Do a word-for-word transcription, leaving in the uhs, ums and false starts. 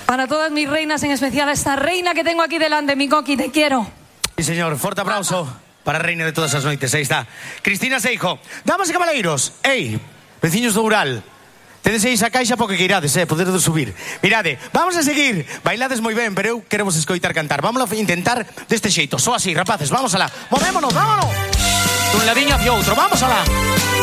Para todas mis reinas, en especial a esta reina que tengo aquí delante, mi Coqui, te quiero. Sí, señor, forte aplauso para a reina de todas as noites. Aí está, Cristina Seijo. Damas e cabaleiros, ei, veciños do Ural, tedes aí esa caixa porque que irades, eh, poderedes subir. Mirade, vamos a seguir. Bailades moi ben, pero eu quero vos escoitar cantar. Vámonos a intentar deste xeito, só así, rapaces, vamos alá. Movémonos, vámonos. Dun ladiño hacia outro, vamos alá.